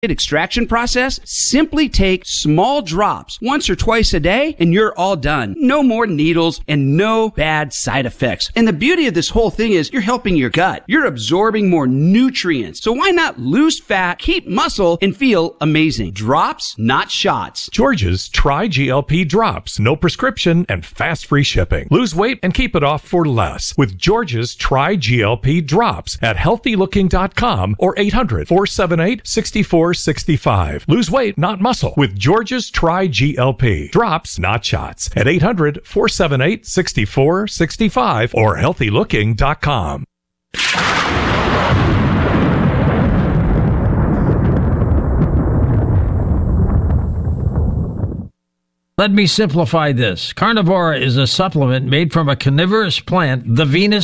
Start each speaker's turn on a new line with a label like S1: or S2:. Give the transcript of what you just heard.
S1: extraction process? Simply take small drops once or twice a day and you're all done. No more needles and no bad side effects. And the beauty of this whole thing is you're helping your gut. You're absorbing more nutrients. So why not lose fat, keep muscle, and feel amazing? Drops, not shots.
S2: George's Tri-GLP Drops. No prescription and fast free shipping. Lose weight and keep it off for less with George's Tri-GLP Drops at healthylooking.com or 800-478-6465. Lose weight, not muscle, with George's Tri-GLP. Drops, not shots, at 800-478-6465 or healthylooking.com.
S3: Let me simplify this. Carnivora is a supplement made from a carnivorous plant, the Venus